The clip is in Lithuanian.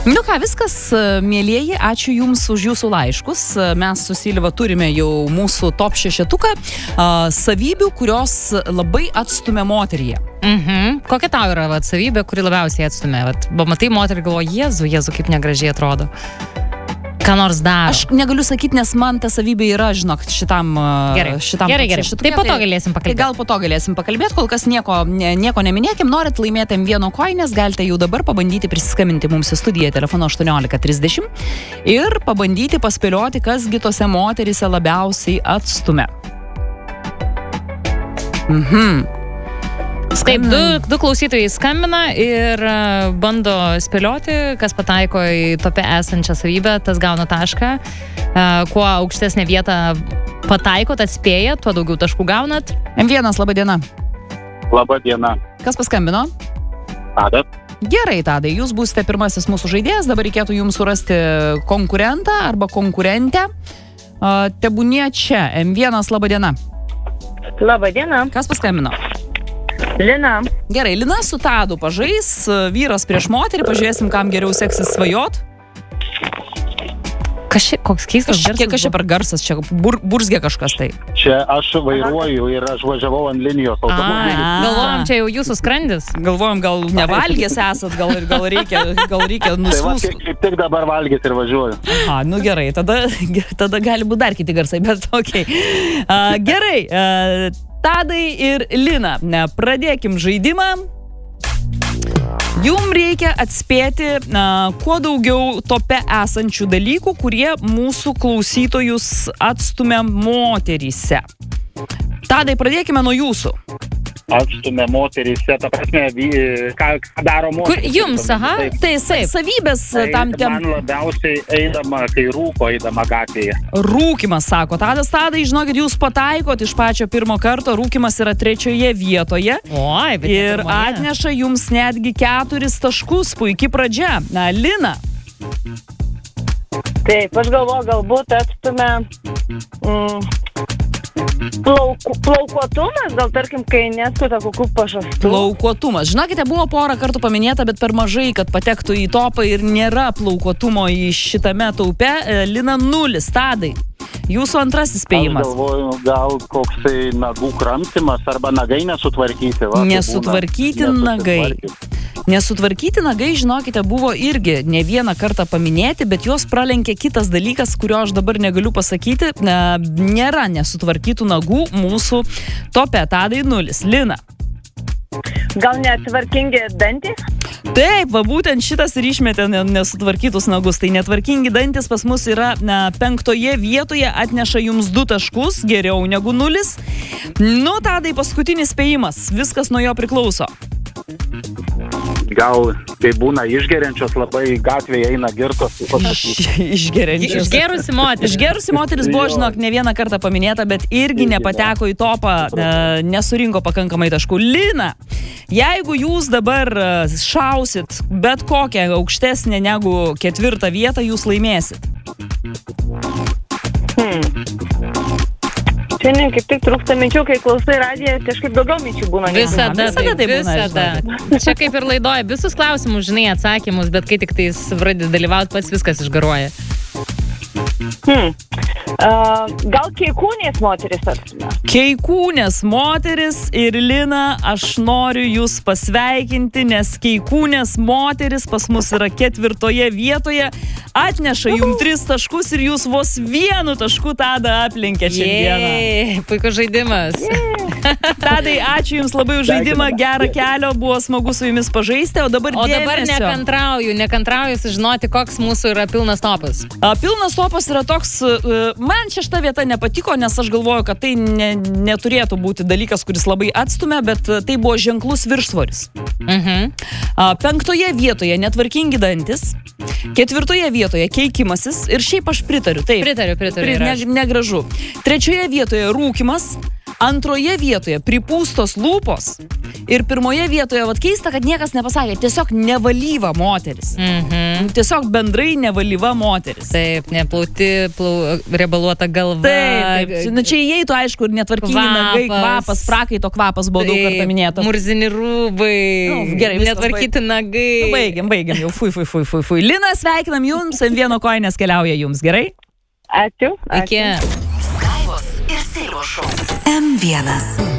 Nu ką, viskas, mielieji, ačiū Jums už Jūsų laiškus. Mes su Silva turime jau mūsų top 6 savybių, kurios labai atstumia moteryje. Kokia tau yra savybė, kuri labiausiai atstumia? Matai moterį, galvoja, Jėzu, kaip negražiai atrodo. Ką nors daro. Aš negaliu sakyti, nes man ta savybė yra, žinok, šitam... Gerai. Tai po to galėsim pakalbėti. Gal po to galėsim pakalbėti, kol kas nieko neminėkim. Norit laimėti M1 koinės, galite jau dabar pabandyti prisiskambinti mums į studiją telefonu 1830 ir pabandyti paspėlioti, kasgi tose moteryse labiausiai atstumia. Taip, du klausytojai skambina ir bando spėlioti, kas pataiko į tope esančią savybę, tas gauna tašką. Kuo aukštesnė vieta pataikot, atspėjat, tuo daugiau taškų gaunat. M1, laba diena. Labą dieną. Kas paskambino? Tadas. Gerai, Tadai, jūs būsite pirmasis mūsų žaidėjas, dabar reikėtų jums surasti konkurentą arba konkurentę. Tebūnie čia, M1, laba diena. Labą dieną. Kas paskambino? Lina. Gerai, Lina su Tadu pažais, vyras prieš moterį, pažiūrėsim, kam geriau seksis svajot. Koks keistas garsas. Kas čia per garsas, čia burzgė kažkas tai. Čia aš vairuoju ir aš važiavau ant linijos automobilį. Galvojom, čia jau jūsų skrandis. Galvojom, gal nevalgės esat, gal reikia nusiūsti. Kaip tik dabar valgys ir važiuoju. Aha, nu gerai, tada gali būti dar kiti garsai, bet okei. Gerai, Tadai ir Lina, pradėkim žaidimą. Jums reikia atspėti kuo daugiau tope esančių dalykų, kurie mūsų klausytojus atstumia moteryse. Tadai, pradėkime nuo jūsų. Atstumia moteryse, ta prasme, ką daro moteris. Kur jums, aha? Tai savybės tam tem. Man labiausiai eidama, kai rūko eidama gatvėje. Rūkimas, sako Tadas. Tadai, žinokit, jūs pataikot iš pačio pirmo karto, rūkimas yra 3 vietoje. Oi, bet ir atneša jums netgi 4 taškus, puikiai pradžia. Lina. Taip, aš galvoju, galbūt atstumia plaukuotumas, gal tarkim, kai neskuta kokių pažastų. Plaukuotumas. Žinokite, buvo porą kartų paminėta, bet per mažai, kad patektų į topą ir nėra plaukuotumo į šitame taupe. Lina 0, Tadai. Jūsų antrasis spėjimas. Aš galvoju, gal koksai nagų kramtymas arba nagai nesutvarkyti. Nesutvarkyti nagai. Nesutvarkyti nagai, žinokite, buvo irgi ne vieną kartą paminėti, bet juos pralenkė kitas dalykas, kurio aš dabar negaliu pasakyti. Nėra nesutvarkytų nagų mūsų tope. Tadai 0. Lina. Gal netvarkingi dantys? Taip, va būtent šitas ir išmetė nesutvarkytus nagus. Tai netvarkingi dantis pas mus yra 5 vietoje, atneša jums 2 taškus, geriau negu 0. Nu, Tadai, paskutinis spėjimas. Viskas nuo jo priklauso. Gal kai būna išgeriančios, labai gatvėje eina girtos. Išgeriančios. Išgerusi moteris buvo, žinok, ne vieną kartą paminėta, bet irgi nepateko į topą, nesurinko pakankamai taškų. Lina, jeigu jūs dabar šausit bet kokią aukštesnę negu 4 vietą, jūs laimėsit. Šiandien kaip tik trūksta minčių, kai klausai radiją, kažkaip daugiau minčių būna. Visada tai būna. Čia kaip ir laidoja, visus klausimus, žinai, atsakymus, bet kai tik tai pradedi dalyvauti, pats viskas išgaruoja. Gal keikūnės moteris atstumia? Keikūnės moteris ir Lina, aš noriu jūs pasveikinti, nes keikūnės moteris pas mus yra 4 vietoje, atneša jums 3 taškus ir jūs vos 1 tašku Tadą aplenkė šiandieną. Puikus žaidimas. Tadai, ačiū jums labai už žaidimą, gerą kelio, buvo smagu su jumis pažaisti, o dabar nekantrauju sužinoti, koks mūsų yra pilnas topas. Pilnas topas yra toks, man šešta vieta nepatiko, nes aš galvoju, kad tai neturėtų būti dalykas, kuris labai atstumia, bet tai buvo ženklus viršsvoris. 5 vietoje netvarkingi dantis, 4 vietoje keikimasis ir šiaip aš pritariu. Taip, pritariu. Negražu. 3 vietoje rūkimas, Antroje vietoje pripūstos lūpos. Ir pirmoje vietoje, vat keista, kad niekas nepasakė, tiesiog nevalyva moteris. Tiesiog bendrai nevalyva moteris. Taip, neplauti, riebaluota galva. Taip. Nu, čia įeitų, aišku, ir netvarkingi nagai, kvapas, prakaito kvapas buvo daug kartą minėtas. Murzini rūbai, gerai, netvarkyti nagai. Nu, baigiam jau, fui. Lina, sveikinam jums, ant vieno kojinės keliauja jums, gerai? Ačiū. Iki. Skaivos ir Silvos šou. M1.